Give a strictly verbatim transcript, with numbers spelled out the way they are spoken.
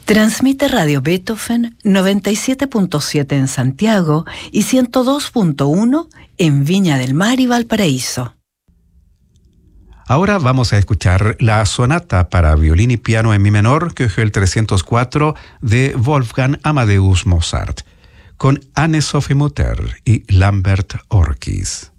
Transmite Radio Beethoven noventa y siete punto siete en Santiago y ciento dos punto uno en Viña del Mar y Valparaíso. Ahora vamos a escuchar la sonata para violín y piano en mi menor, que es el trescientos cuatro de Wolfgang Amadeus Mozart, con Anne-Sophie Mutter y Lambert Orkis.